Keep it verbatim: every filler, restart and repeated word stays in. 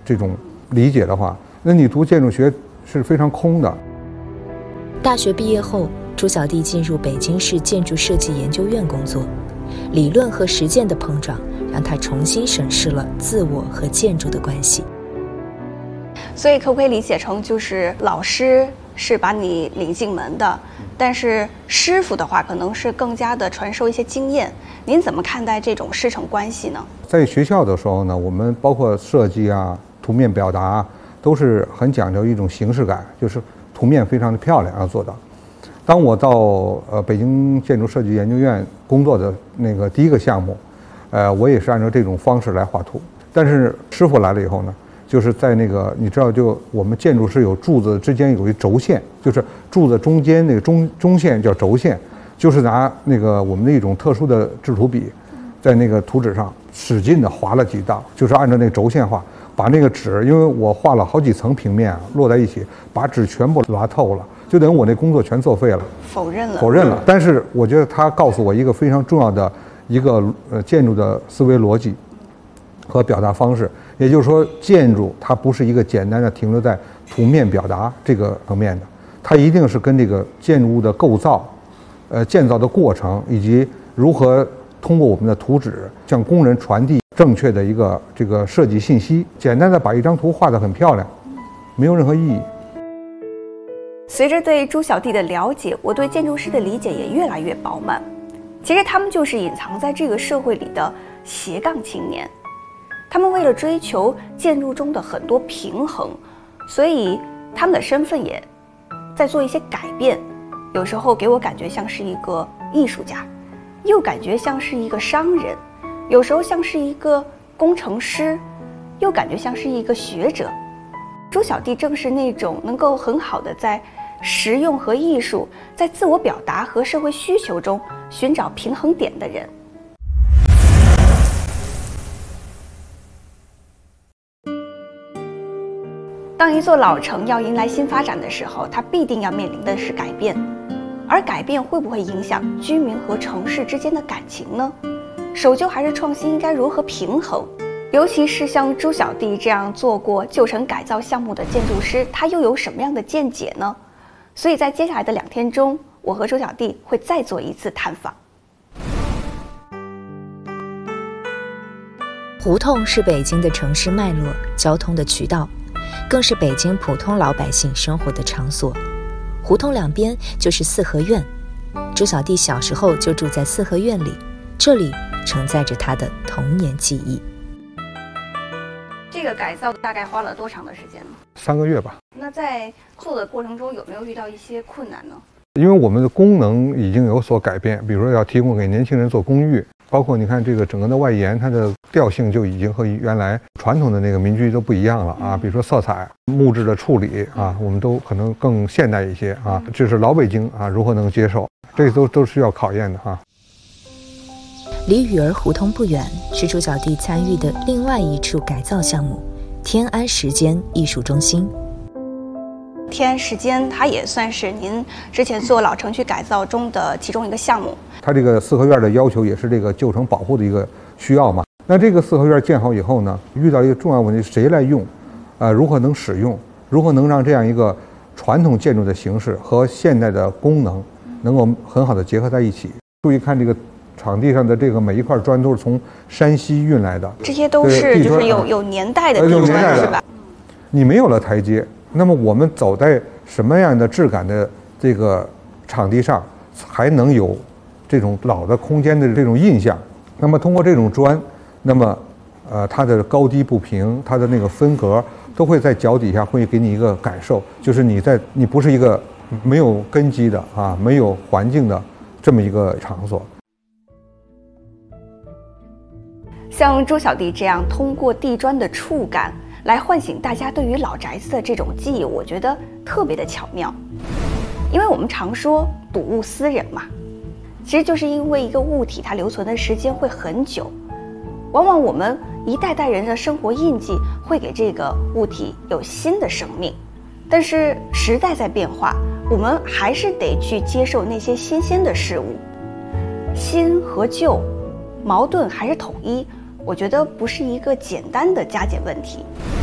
这种理解的话，那你读建筑学是非常空的。 大学毕业后，朱小弟进入北京市建筑设计研究院工作，理论和实践的碰撞让他重新审视了自我和建筑的关系。 所以可不可以理解成，就是老师是把你领进门的，但是师傅的话可能是更加的传授一些经验。您怎么看待这种师承关系呢？ 在学校的时候呢，我们包括设计啊、图面表达，都是很讲究一种形式感，就是图面非常的漂亮要做到。当我到呃北京建筑设计研究院工作的那个第一个项目，呃，我也是按照这种方式来画图。但是师傅来了以后呢，就是在那个你知道，就我们建筑是有柱子之间有一轴线，就是柱子中间那个中中线叫轴线，就是拿那个我们的一种特殊的制图笔，在那个图纸上使劲的划了几道，就是按照那个轴线画，把那个纸，因为我画了好几层平面啊，摞在一起，把纸全部拉透了，就等于我那工作全作废了， 否认了， 否认了。但是我觉得他告诉我一个非常重要的一个呃建筑的思维逻辑和表达方式。也就是说，建筑它不是一个简单的停留在图面表达这个层面的，它一定是跟这个建筑物的构造、呃建造的过程，以及如何通过我们的图纸向工人传递正确的一个这个设计信息。简单的把一张图画得很漂亮，没有任何意义。 随着对朱小弟的了解，我对建筑师的理解也越来越饱满。其实他们就是隐藏在这个社会里的斜杠青年。他们为了追求建筑中的很多平衡，所以他们的身份也在做一些改变。有时候给我感觉像是一个艺术家，又感觉像是一个商人，有时候像是一个工程师，又感觉像是一个学者。朱小弟正是那种能够很好的在实用和艺术，在自我表达和社会需求中寻找平衡点的人。当一座老城要迎来新发展的时候，它必定要面临的是改变，而改变会不会影响居民和城市之间的感情呢？守旧还是创新应该如何平衡？尤其是像朱小弟这样做过旧城改造项目的建筑师，他又有什么样的见解呢？所以在接下来的两天中，我和朱小弟会再做一次探访。 胡同是北京的城市脉络、交通的渠道，更是北京普通老百姓生活的场所。胡同两边就是四合院，朱小弟小时候就住在四合院里，这里承载着他的童年记忆。 这个改造大概花了多长的时间呢？ 三个月吧。 那在做的过程中有没有遇到一些困难呢？ 因为我们的功能已经有所改变，比如说要提供给年轻人做公寓，包括你看这个整个的外延，它的调性就已经和原来传统的那个民居都不一样了啊。比如说色彩、木质的处理啊，我们都可能更现代一些啊。这是老北京啊如何能接受，这都都是需要考验的啊。 离雨儿胡同不远，是朱小弟参与的另外一处改造项目——天安时间艺术中心。 天安时间它也算是您之前做老城区改造中的其中一个项目。 它这个四合院的要求也是这个旧城保护的一个需要嘛。那这个四合院建好以后呢，遇到一个重要问题，谁来用？呃，如何能使用？如何能让这样一个传统建筑的形式和现代的功能能够很好的结合在一起？注意看这个场地上的这个每一块砖都是从山西运来的， 这些都是就是有有年代的地砖是吧？ 你没有了台阶，那么我们走在什么样的质感的这个场地上，还能有这种老的空间的这种印象？那么通过这种砖，那么呃它的高低不平，它的那个分隔都会在脚底下会给你一个感受，就是你在你不是一个没有根基的啊，没有环境的这么一个场所。 像朱小弟这样通过地砖的触感来唤醒大家对于老宅子的这种记忆，我觉得特别的巧妙。因为我们常说睹物思人嘛，其实就是因为一个物体它留存的时间会很久，往往我们一代代人的生活印记会给这个物体有新的生命。但是时代在变化，我们还是得去接受那些新鲜的事物。新和旧，矛盾还是统一，我觉得不是一个简单的加减问题。